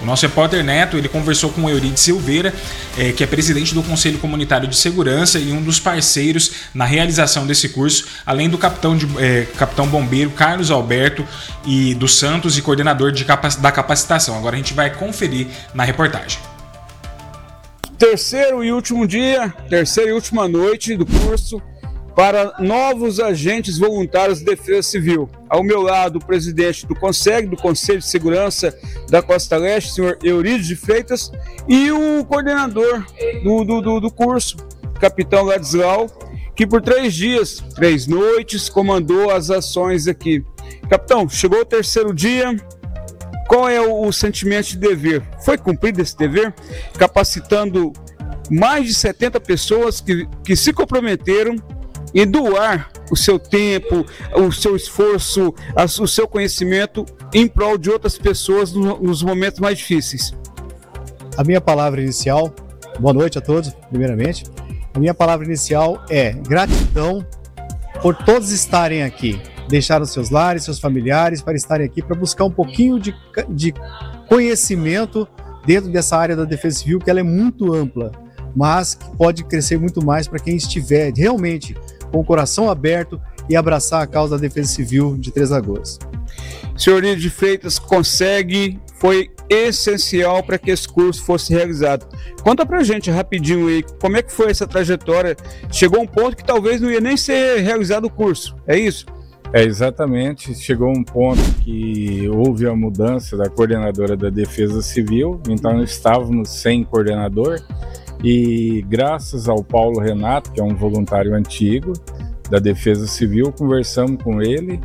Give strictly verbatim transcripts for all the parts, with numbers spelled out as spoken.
O nosso repórter Neto, ele conversou com o Eurides Silveira, é, que é presidente do Conselho Comunitário de Segurança e um dos parceiros na realização desse curso, além do capitão, de, é, capitão bombeiro Carlos Alberto e dos Santos e coordenador de capac- da capacitação. Agora a gente vai conferir na reportagem. Terceiro e último dia, terceira e última noite do curso para novos agentes voluntários de defesa civil. Ao meu lado, o presidente do CONSEG, do Conselho de Segurança da Costa Leste, o senhor Eurides de Freitas, e o coordenador do, do, do, do curso, capitão Ladislau, que por três dias, três noites, comandou as ações aqui. Capitão, chegou o terceiro dia. Qual é o, o sentimento de dever? Foi cumprido esse dever, capacitando mais de setenta pessoas que, que se comprometeram em doar o seu tempo, o seu esforço, a, o seu conhecimento em prol de outras pessoas no, nos momentos mais difíceis. A minha palavra inicial, boa noite a todos, primeiramente. A minha palavra inicial é gratidão por todos estarem aqui. Deixaram seus lares, seus familiares para estarem aqui para buscar um pouquinho de, de conhecimento dentro dessa área da defesa civil, que ela é muito ampla, mas que pode crescer muito mais para quem estiver realmente com o coração aberto e abraçar a causa da defesa civil de Três Lagoas. Senhor Eurides de Freitas, CONSEG foi essencial para que esse curso fosse realizado. Conta pra gente rapidinho aí, como é que foi essa trajetória? Chegou a um ponto que talvez não ia nem ser realizado o curso, é isso? É, exatamente. Chegou um ponto que houve a mudança da coordenadora da Defesa Civil, então estávamos sem coordenador, e graças ao Paulo Renato, que é um voluntário antigo da Defesa Civil, conversamos com ele,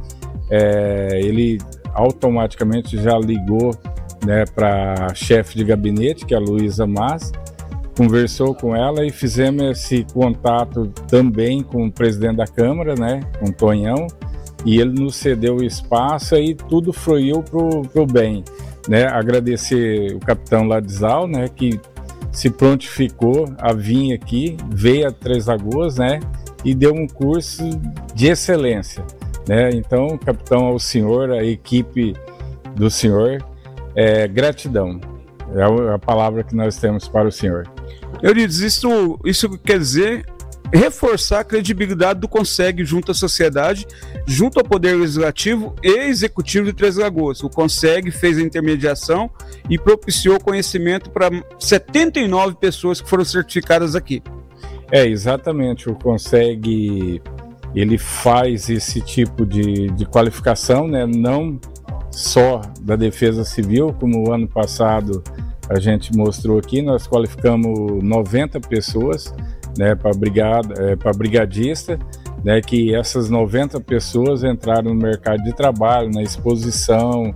é, ele automaticamente já ligou, né, para a chefe de gabinete, que é a Luísa Mas, conversou com ela e fizemos esse contato também com o presidente da Câmara, né, com o Tonhão, e ele nos cedeu o espaço e tudo fluiu para o bem, né? Agradecer o capitão Ladislau, né, que se prontificou a vir aqui, veio a Três Lagoas, né, e deu um curso de excelência, né? Então, capitão, ao senhor, a equipe do senhor, é, gratidão, é a palavra que nós temos para o senhor. Eurides, isso, isso quer dizer reforçar a credibilidade do CONSEG junto à sociedade, junto ao Poder Legislativo e Executivo de Três Lagoas. O CONSEG fez a intermediação e propiciou conhecimento para setenta e nove pessoas que foram certificadas aqui. É, exatamente. O CONSEG, ele faz esse tipo de, de qualificação, né? Não só da Defesa Civil, como o ano passado a gente mostrou aqui, nós qualificamos noventa pessoas, né, para brigada, é, para brigadista, né, que essas noventa pessoas entraram no mercado de trabalho, na exposição,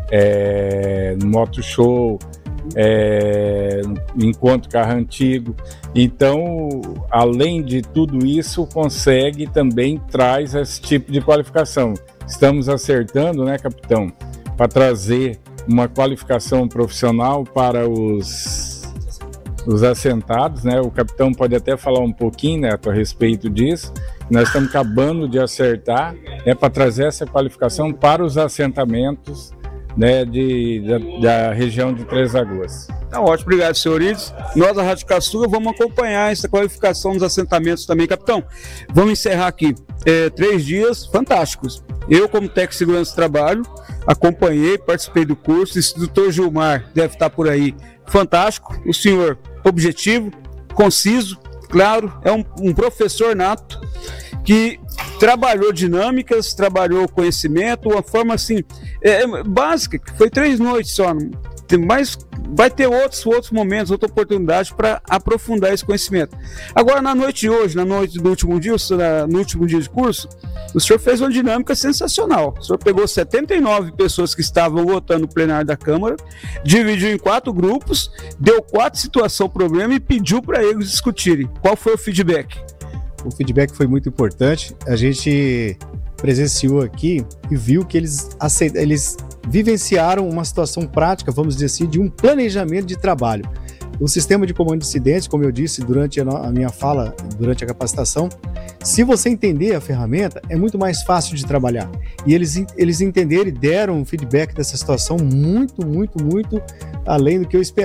é, no moto show, é, encontro carro antigo. Então, além de tudo isso, o CONSEG também traz esse tipo de qualificação. Estamos acertando, né, capitão, para trazer uma qualificação profissional para os os assentados, né? O capitão pode até falar um pouquinho, né, a respeito disso. Nós estamos acabando de acertar, né, para trazer essa qualificação para os assentamentos, né, de, da, da região de Três Lagoas. Tá ótimo, obrigado, senhor Eurides. Nós, a Rádio Caçula, vamos acompanhar essa qualificação dos assentamentos também, capitão. Vamos encerrar aqui. É, três dias fantásticos. Eu, como técnico de segurança do trabalho, acompanhei, participei do curso. O instrutor Gilmar deve estar por aí. Fantástico. O senhor, objetivo, conciso, claro, é um, um professor nato que trabalhou dinâmicas, trabalhou conhecimento, uma forma assim, é, básica, que foi três noites só, mas vai ter outros, outros momentos, outra oportunidade para aprofundar esse conhecimento. Agora, na noite de hoje, na noite do último dia, no último dia de curso, o senhor fez uma dinâmica sensacional. O senhor pegou setenta e nove pessoas que estavam votando no plenário da Câmara, dividiu em quatro grupos, deu quatro situações, problema e pediu para eles discutirem. Qual foi o feedback? O feedback foi muito importante. A gente presenciou aqui e viu que eles, aceit... eles vivenciaram uma situação prática, vamos dizer assim, de um planejamento de trabalho. O sistema de comando de incidentes, como eu disse durante a, no- a minha fala, durante a capacitação, se você entender a ferramenta, é muito mais fácil de trabalhar. E eles, en- eles entenderam e deram um feedback dessa situação muito, muito, muito além do que eu esperava.